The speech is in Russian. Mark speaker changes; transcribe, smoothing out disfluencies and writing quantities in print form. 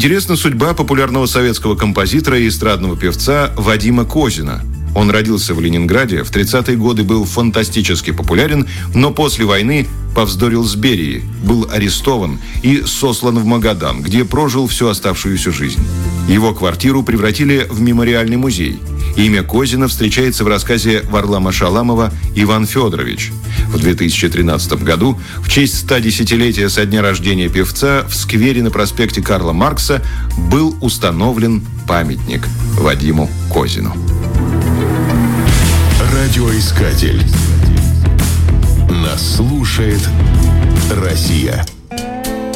Speaker 1: Интересна судьба популярного советского композитора и эстрадного певца Вадима Козина. Он родился в Ленинграде, в 30-е годы был фантастически популярен, но после войны повздорил с Берией, был арестован и сослан в Магадан, где прожил всю оставшуюся жизнь. Его квартиру превратили в мемориальный музей. Имя Козина встречается в рассказе Варлама Шаламова «Иван Федорович». В 2013 году в честь 110-летия со дня рождения певца в сквере на проспекте Карла Маркса был установлен памятник Вадиму Козину.
Speaker 2: Радиоискатель. Нас слушает Россия.